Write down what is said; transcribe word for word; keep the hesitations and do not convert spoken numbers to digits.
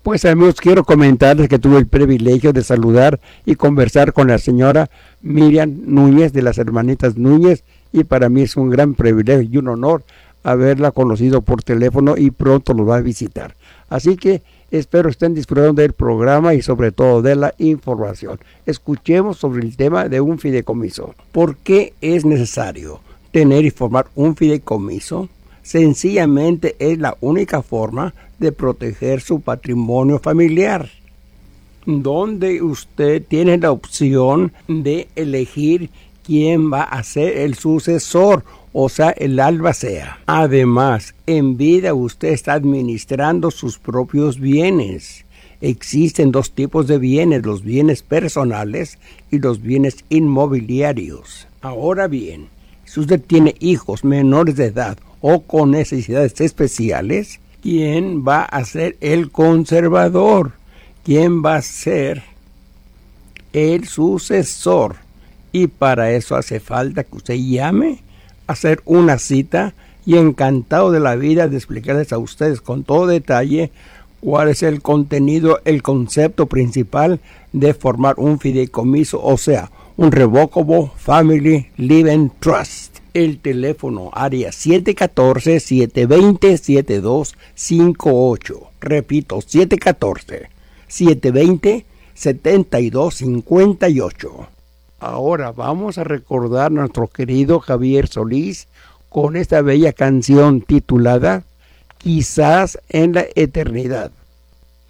Pues amigos, quiero comentarles que tuve el privilegio de saludar y conversar con la señora Miriam Núñez de las Hermanitas Núñez, y para mí es un gran privilegio y un honor haberla conocido por teléfono y pronto los va a visitar. Así que espero estén disfrutando del programa y sobre todo de la información. Escuchemos sobre el tema de un fideicomiso. ¿Por qué es necesario tener y formar un fideicomiso? Sencillamente es la única forma de proteger su patrimonio familiar, donde usted tiene la opción de elegir quién va a ser el sucesor, o sea, el albacea. Además, en vida usted está administrando sus propios bienes. Existen dos tipos de bienes, los bienes personales y los bienes inmobiliarios. Ahora bien, si usted tiene hijos menores de edad o con necesidades especiales, ¿quién va a ser el conservador? ¿Quién va a ser el sucesor? Y para eso hace falta que usted llame a hacer una cita, y encantado de la vida de explicarles a ustedes con todo detalle cuál es el contenido, el concepto principal de formar un fideicomiso, o sea, un Revocable Family Living Trust. El teléfono área siete uno cuatro, siete dos cero, siete dos cinco ocho. Repito, siete uno cuatro, siete dos cero, siete dos cinco ocho. Ahora vamos a recordar a nuestro querido Javier Solís con esta bella canción titulada Quizás en la Eternidad.